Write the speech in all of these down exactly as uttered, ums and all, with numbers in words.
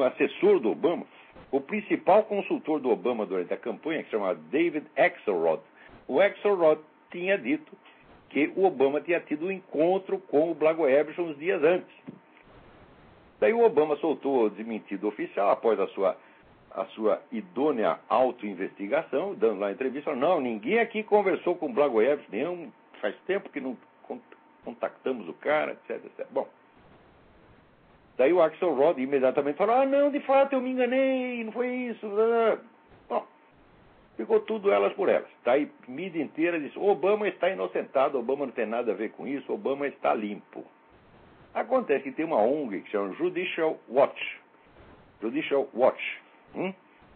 assessor do Obama, o principal consultor do Obama durante a campanha, que se chamava David Axelrod. O Axelrod tinha dito que o Obama tinha tido um encontro com o Blagojevich uns dias antes. Daí o Obama soltou o desmentido oficial após a sua, a sua idônea auto-investigação, dando lá a entrevista, não, ninguém aqui conversou com o Blagojevich, nenhum, faz tempo que não contactamos o cara, etc, etcétera. Bom, daí o Axelrod imediatamente falou, ah, não, de fato eu me enganei, não foi isso. Bom, ficou tudo elas por elas. Daí a mídia inteira disse, Obama está inocentado, Obama não tem nada a ver com isso, Obama está limpo. Acontece que tem uma O N G que chama Judicial Watch. Judicial Watch. Hum?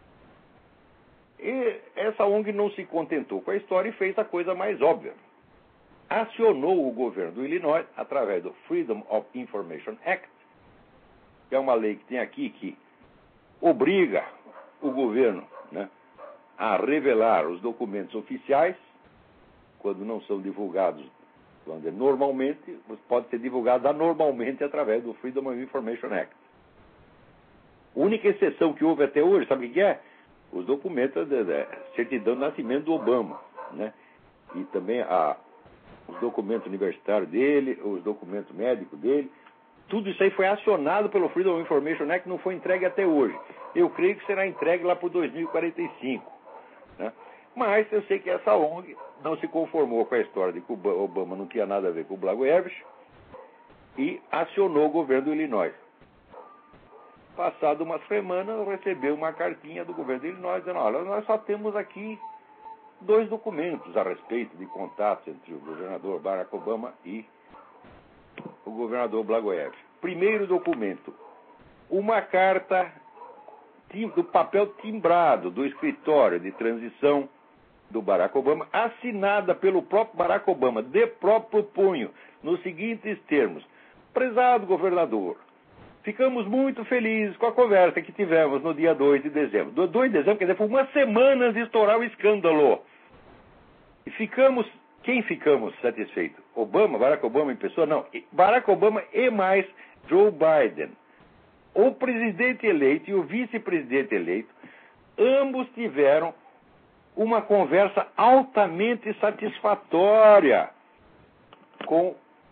E essa O N G não se contentou com a história e fez a coisa mais óbvia. Acionou o governo do Illinois através do Freedom of Information Act, que é uma lei que tem aqui que obriga o governo, né, a revelar os documentos oficiais quando não são divulgados. Quando é normalmente, pode ser divulgado anormalmente através do Freedom of Information Act. A única exceção que houve até hoje, sabe o que é? Os documentos da certidão de nascimento do Obama, né? E também a, os documentos universitários dele, os documentos médicos dele. Tudo isso aí foi acionado pelo Freedom of Information Act, não foi entregue até hoje. Eu creio que será entregue lá por dois mil e quarenta e cinco. Né? Mas eu sei que essa O N G não se conformou com a história de que o Obama não tinha nada a ver com o Blagojevich e acionou o governo do Illinois. Passado uma semana, recebeu uma cartinha do governo do Illinois dizendo, olha, nós só temos aqui dois documentos a respeito de contatos entre o governador Barack Obama e o governador Blagojevich. Primeiro documento, uma carta do papel timbrado do escritório de transição do Barack Obama, assinada pelo próprio Barack Obama, de próprio punho, nos seguintes termos. Prezado governador, ficamos muito felizes com a conversa que tivemos no dia dois de dezembro. Do dois de dezembro, quer dizer, foi uma semana de estourar o escândalo. E ficamos, quem ficamos satisfeitos? Obama, Barack Obama em pessoa? Não, Barack Obama e mais Joe Biden. O presidente eleito e o vice-presidente eleito, ambos tiveram uma conversa altamente satisfatória com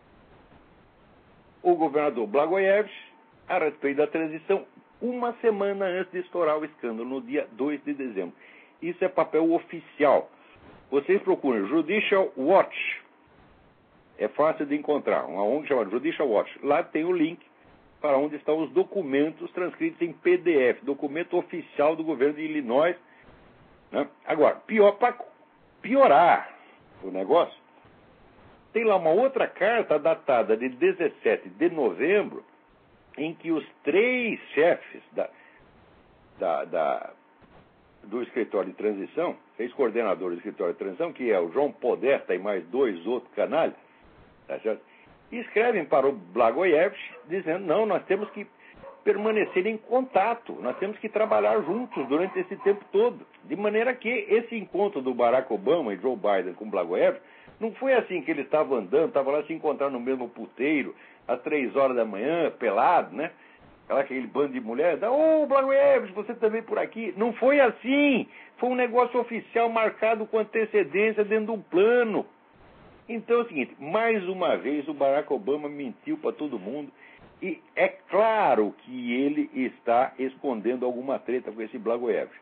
o governador Blagojevich a respeito da transição, uma semana antes de estourar o escândalo, no dia dois de dezembro. Isso é papel oficial. Vocês procuram Judicial Watch. É fácil de encontrar. Uma O N G chamada Judicial Watch. Lá tem o link para onde estão os documentos transcritos em P D F, documento oficial do governo de Illinois. Né? Agora, pior, para piorar o negócio, tem lá uma outra carta datada de dezessete de novembro, em que os três chefes da, da, da, do escritório de transição, ex-coordenador do escritório de transição, que é o João Podesta e mais dois outros canalhas, tá certo? E escrevem para o Blagojevich dizendo, não, nós temos que permanecer em contato, nós temos que trabalhar juntos durante esse tempo todo. De maneira que esse encontro do Barack Obama e Joe Biden com o Blagojevich não foi assim que eles estavam andando, estavam lá se encontrando no mesmo puteiro, às três horas da manhã, pelado, né? Aquele bando de mulheres, ô, oh, Blagojevich, você também por aqui. Não foi assim. Foi um negócio oficial marcado com antecedência dentro de um plano. Então é o seguinte, mais uma vez o Barack Obama mentiu para todo mundo e é claro que ele está escondendo alguma treta com esse Blagojevich.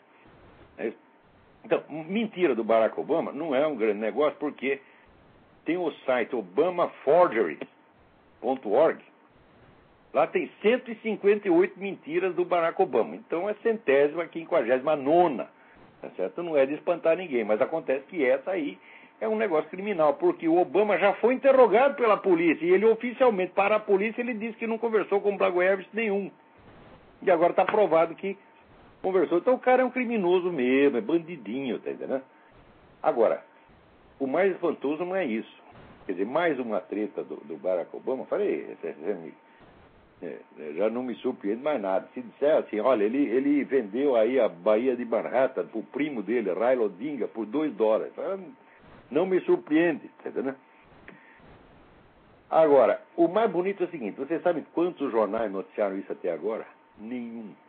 Então, mentira do Barack Obama não é um grande negócio porque tem o site obama forgery ponto org. Lá tem cento e cinquenta e oito mentiras do Barack Obama. Então é centésima, quinquagésima nona. Tá certo? Não é de espantar ninguém, mas acontece que essa aí é um negócio criminal, porque o Obama já foi interrogado pela polícia, e ele oficialmente, para a polícia, ele disse que não conversou com o Blagojevich nenhum. E agora está provado que conversou. Então o cara é um criminoso mesmo, é bandidinho, tá entendendo? Agora, o mais espantoso não é isso. Quer dizer, mais uma treta do, do Barack Obama, falei, é, já não me surpreende mais nada. Se disser assim, olha, ele, ele vendeu aí a Baía de Manhattan pro primo dele, Ray Odinga, por dois dólares. Não me surpreende, tá entendendo? Agora, o mais bonito é o seguinte, vocês sabem quantos jornais noticiaram isso até agora? Nenhum.